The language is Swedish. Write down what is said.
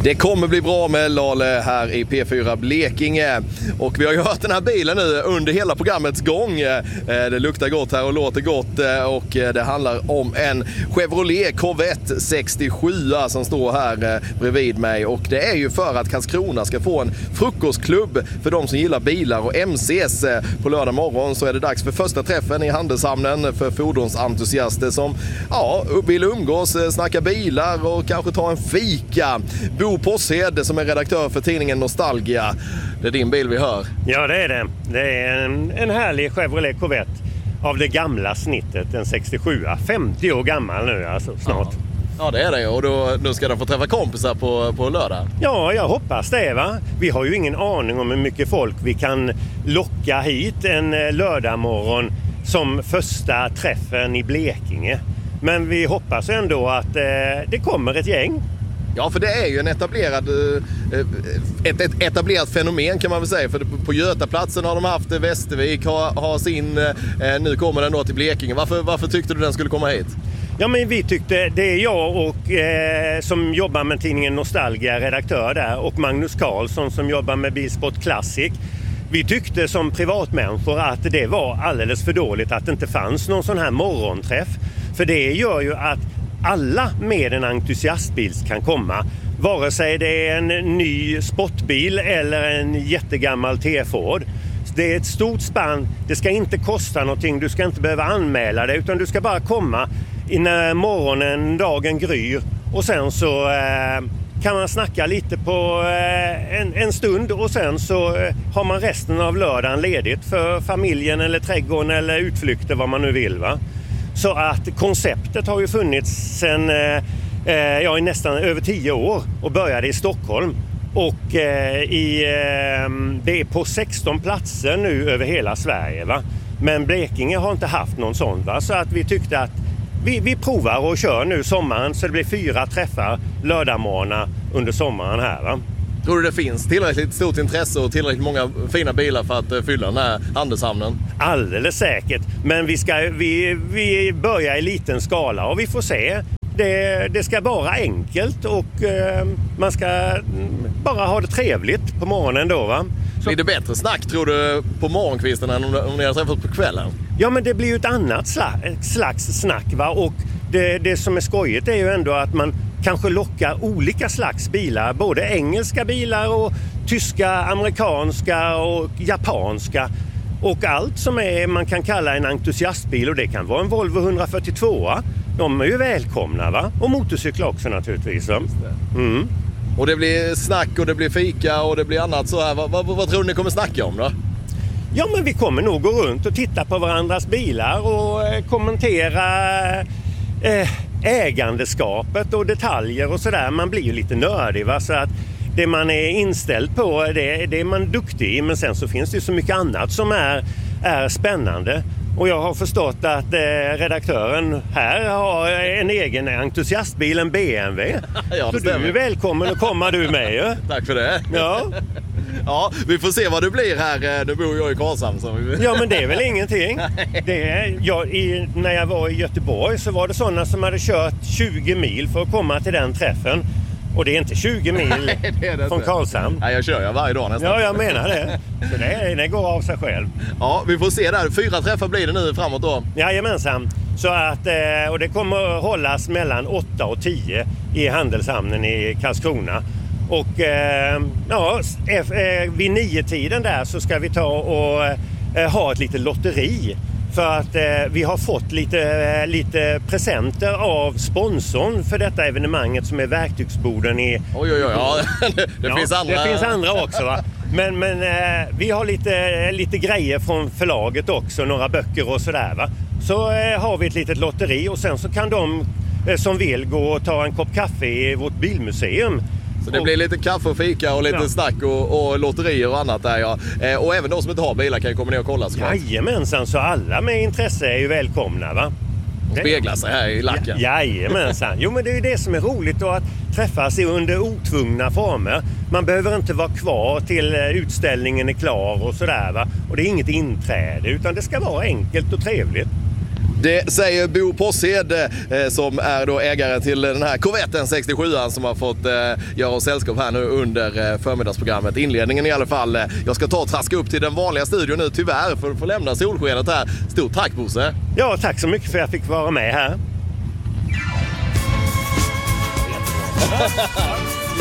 Det kommer bli bra med Lale här i P4 Blekinge. Och vi har ju hört den här bilen nu under hela programmets gång. Det luktar gott här och låter gott. Och det handlar om en Chevrolet Corvette 67 som står här bredvid mig. Och det är ju för att Karlskrona ska få en frukostklubb för de som gillar bilar och MCs. På lördag morgon så är det dags för första träffen i Handelshamnen för fordonsentusiaster som vill umgås, snacka bilar och kanske ta en fika. Bo Posshed som är redaktör för tidningen Nostalgia. Det är din bil vi hör. Ja, det är det. Det är en härlig Chevrolet Corvette av det gamla snittet, en 67. 50 år gammal nu alltså, snart. Ja, det är det. Och då ska de få träffa kompisar på lördag. Ja, jag hoppas det, va. Vi har ju ingen aning om hur mycket folk vi kan locka hit en lördagmorgon som första träffen i Blekinge. Men vi hoppas ändå att det kommer ett gäng. Ja, för det är ju ett etablerat fenomen kan man väl säga. För på Götaplatsen har de haft Västervik, har sin, nu kommer den då till Blekinge. Varför tyckte du den skulle komma hit? Ja, men vi tyckte, det är jag och som jobbar med tidningen Nostalgia, redaktör där, och Magnus Karlsson som jobbar med Bilsport Classic. Vi tyckte som privatmänniskor att det var alldeles för dåligt att det inte fanns någon sån här morgonträff. För det gör ju att alla med en entusiastbil kan komma. Vare sig det är en ny sportbil eller en jättegammal T-Ford. Det är ett stort spann. Det ska inte kosta någonting. Du ska inte behöva anmäla det, utan du ska bara komma när morgonen, dagen gryr. Och sen så kan man snacka lite på en stund. Och sen så har man resten av lördagen ledigt för familjen eller trädgården eller utflykter, vad man nu vill, va. Så att konceptet har ju funnits sedan i nästan över 10 år och började i Stockholm. Och det är på 16 platser nu över hela Sverige, va? Men Blekinge har inte haft någon sån, va? Så att vi tyckte att vi provar och kör nu sommaren, så det blir 4 träffar lördagmorgnar under sommaren här, va? Tror du det finns tillräckligt stort intresse och tillräckligt många fina bilar för att fylla den här handelshamnen? Alldeles säkert. Men vi börjar i liten skala och vi får se. Det ska vara enkelt och man ska bara ha det trevligt på morgonen då, va? Blir det bättre snack, tror du, på morgonkvisten än om ni har träffat på kvällen? Ja, men det blir ju ett annat slags snack, va? Och det som är skojigt är ju ändå att man kanske lockar olika slags bilar. Både engelska bilar och tyska, amerikanska och japanska. Och allt som man kan kalla en entusiastbil, och det kan vara en Volvo 142. De är ju välkomna, va? Och motorcyklar också naturligtvis. Mm. Och det blir snack och det blir fika och det blir annat så här. Vad tror ni kommer snacka om då? Ja, men vi kommer nog gå runt och titta på varandras bilar och kommentera ägandeskapet och detaljer och sådär. Man blir ju lite nördig, va? Så att det man är inställd på, det är man duktig i. Men sen så finns det ju så mycket annat som är spännande. Och jag har förstått att redaktören här har en egen entusiastbil, en BMW. Ja, så stämmer. du är välkommen att komma du med ju. Tack för det. Ja. Ja, vi får se vad det blir här. Nu bor jag i Karlshamn. Ja, men det är väl ingenting. När jag var i Göteborg så var det sådana som hade kört 20 mil för att komma till den träffen. Och det är inte 20 mil det från Karlshamn. Nej, jag kör varje dag nästan. Ja, jag menar det. Så det går av sig själv. Ja, vi får se där. 4 träffar blir det nu framåt då. Jajamensan. Så att, och det kommer hållas mellan 8 och 10 i Handelshamnen i Karlskrona. Och vid 9-tiden där så ska vi ta och ha ett litet lotteri. För att vi har fått lite presenter av sponsorn för detta evenemanget som är verktygsboden i... Oj. Ja, det finns andra. Det finns andra också, va? Men vi har lite grejer från förlaget också, några böcker och sådär, va? Så har vi ett litet lotteri och sen så kan de som vill gå och ta en kopp kaffe i vårt bilmuseum. Så det blir lite kaffe och fika och lite snack och lotterier och annat där, ja. Och även de som inte har bilar kan komma ner och kolla. Jajamensan, så alla med intresse är ju välkomna, va? Spegla sig här i lacken. Jajamensan. Jo, men det är ju det som är roligt då, att träffas under otvungna former. Man behöver inte vara kvar till utställningen är klar och sådär, va? Och det är inget inträde, utan det ska vara enkelt och trevligt. Det säger Bo Possed som är då ägare till den här Corvetten 67an som har fått göra oss sällskap här nu under förmiddagsprogrammet. Inledningen i alla fall. Jag ska ta och traska upp till den vanliga studion nu tyvärr för att få lämna solskenet här. Stort tack Bosse! Ja, tack så mycket för att jag fick vara med här.